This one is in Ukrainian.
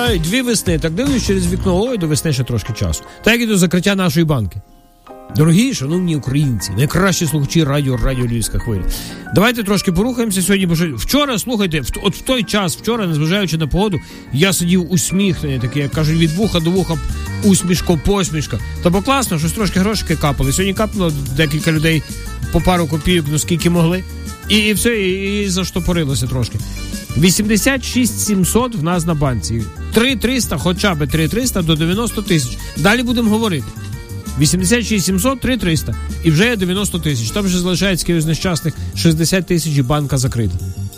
чекають 2 весни, так дивлюсь через вікно, ой, до весни ще трошки часу. Так як і до закриття нашої банки. Дорогі, шановні українці, найкращі слухачі радіо Львівська хвиля. Давайте трошки порухаємося сьогодні, бо вчора, слухайте, от в той час, вчора, незважаючи на погоду, я сидів усміхнений, такий, як кажуть, від вуха до вуха, усмішко-посмішка. Та бо класно, щось трошки грошики капали. Сьогодні капнуло декілька людей по пару копійок, ну скільки могли. І все, і заштопорилося трошки. 86 700 в нас на банці. 3300, хоча б 3300 до 90 тисяч. Далі будемо говорити. 86 700, 3300. І вже є 90 тисяч. Там вже залишається з нещасних 60 тисяч і банка закрита.